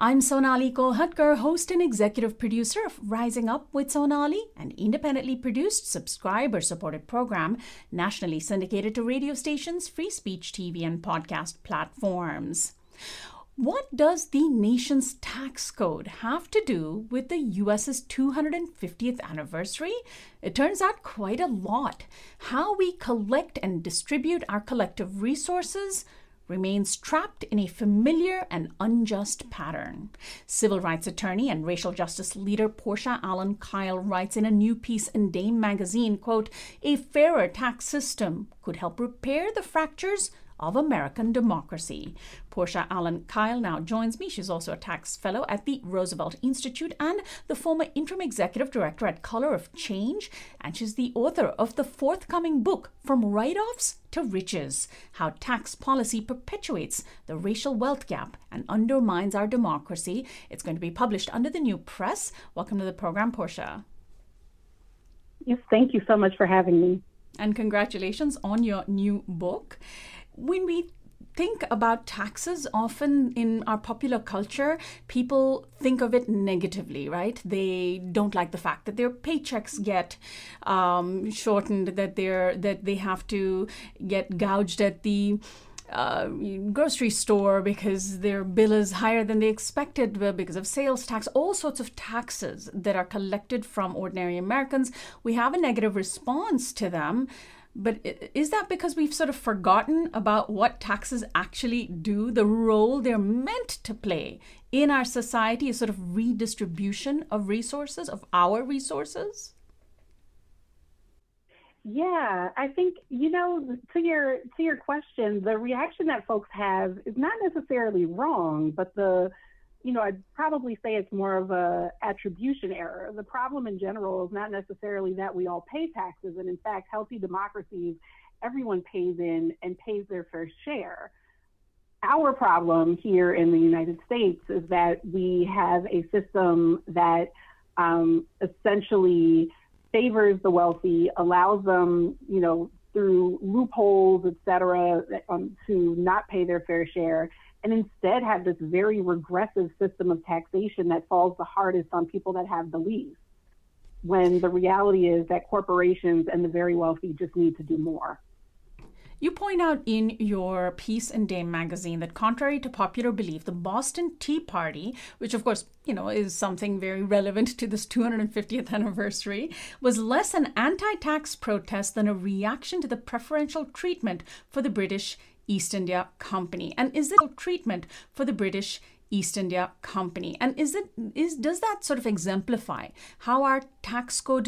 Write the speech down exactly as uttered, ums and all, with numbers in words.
I'm Sonali Kolhatkar, host and executive producer of Rising Up with Sonali, an independently produced, subscriber-supported program nationally syndicated to radio stations, free speech T V, and podcast platforms. What does the nation's tax code have to do with the U S's two hundred fiftieth anniversary? It turns out quite a lot. How we collect and distribute our collective resources remains trapped in a familiar and unjust pattern. Civil rights attorney and racial justice leader Portia Allen Kyle writes in a new piece in Dame magazine, quote, "A fairer tax system could help repair the fractures of American democracy." Portia Allen Kyle now joins me. She's also a tax fellow at the Roosevelt Institute and the former interim executive director at Color of Change. And she's the author of the forthcoming book, From Write-Offs to Riches: How Tax Policy Perpetuates the Racial Wealth Gap and Undermines Our Democracy. It's going to be published under the New Press. Welcome to the program, Portia. Yes, thank you so much for having me. And congratulations on your new book. When we think about taxes, often in our popular culture, people think of it negatively, right? They don't like the fact that their paychecks get um, shortened, that they're that they have to get gouged at the uh, grocery store because their bill is higher than they expected because of sales tax, all sorts of taxes that are collected from ordinary Americans. We have a negative response to them. But is that because we've sort of forgotten about what taxes actually do, the role they're meant to play in our society, a sort of redistribution of resources, of our resources? Yeah, I think, you know, to your to your question, the reaction that folks have is not necessarily wrong, but the you know, I'd probably say it's more of a attribution error. The problem in general is not necessarily that we all pay taxes. And in fact, healthy democracies, everyone pays in and pays their fair share. Our problem here in the United States is that we have a system that um, essentially favors the wealthy, allows them, you know, through loopholes, et cetera, um, to not pay their fair share, and instead have this very regressive system of taxation that falls the hardest on people that have the least, when the reality is that corporations and the very wealthy just need to do more. You point out in your piece in Dame magazine that contrary to popular belief, the Boston Tea Party, which of course, you know, is something very relevant to this two hundred fiftieth anniversary, was less an anti-tax protest than a reaction to the preferential treatment for the British East India Company. And is it a treatment for the British East India Company? And is it is does that sort of exemplify how our tax code